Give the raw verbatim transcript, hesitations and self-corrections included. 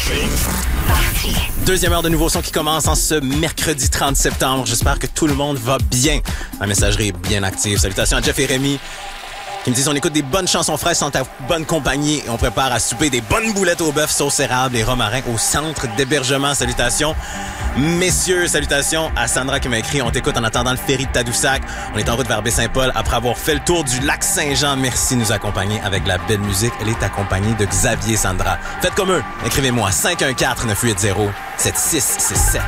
Deuxième heure de nouveau son qui commence en ce mercredi trente septembre. J'espère que tout le monde va bien. La messagerie est bien active. Salutations à Jeff et Rémi qui me disent on écoute des bonnes chansons fraîches en ta bonne compagnie et on prépare à souper des bonnes boulettes au bœuf, sauce érable et romarin au centre d'hébergement. Salutations. Messieurs, salutations à Sandra qui m'a écrit on t'écoute en attendant le ferry de Tadoussac. On est en route vers Baie-Saint-Paul après avoir fait le tour du lac Saint-Jean. Merci de nous accompagner avec la belle musique. Elle est accompagnée de Xavier Sandra. Faites comme eux. Écrivez-moi cinq un quatre neuf huit zéro sept six six sept.